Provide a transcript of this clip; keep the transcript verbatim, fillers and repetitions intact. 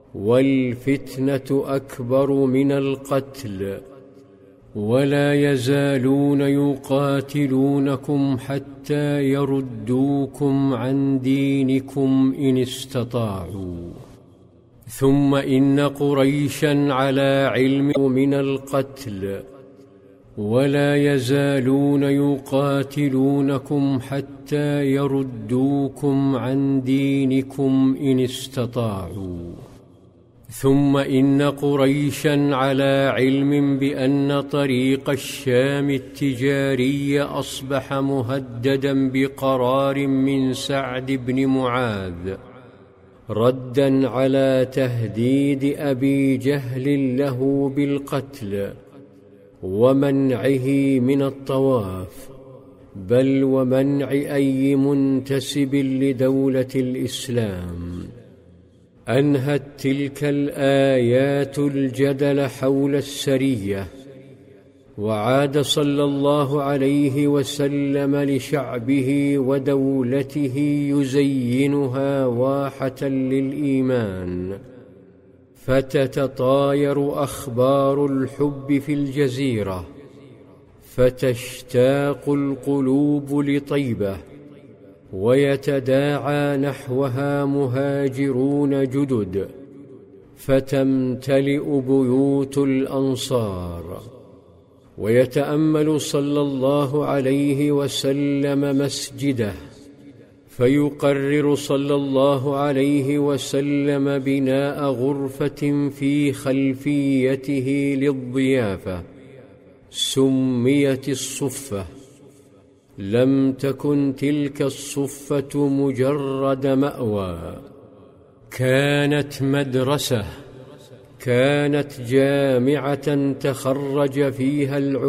والفتنة أكبر من القتل، ولا يزالون يقاتلونكم حتى يردوكم عن دينكم إن استطاعوا. ثم إن قريشا على علم من القتل، ولا يزالون يقاتلونكم حتى يردوكم عن دينكم إن استطاعوا. ثم إن قريشا على علم بأن طريق الشام التجاري أصبح مهددا بقرار من سعد بن معاذ، ردا على تهديد أبي جهل له بالقتل ومنعه من الطواف، بل ومنع أي منتسب لدولة الإسلام. أنهت تلك الآيات الجدل حول السرية، وعاد صلى الله عليه وسلم لشعبه ودولته يزينها واحة للإيمان، فتتطاير أخبار الحب في الجزيرة، فتشتاق القلوب لطيبة، ويتداعى نحوها مهاجرون جدد، فتمتلئ بيوت الأنصار. ويتأمل صلى الله عليه وسلم مسجده، فيقرر صلى الله عليه وسلم بناء غرفة في خلفيته للضيافة سميت الصفة. لم تكن تلك الصفة مجرد مأوى، كانت مدرسة، كانت جامعة تخرج فيها العلماء